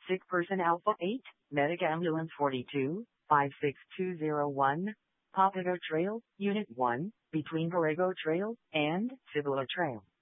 Sick Person Alpha 8, Medic Ambulance 42, 56201, Papago Trail, Unit 1, between Borrego Trail and Cibola Trail.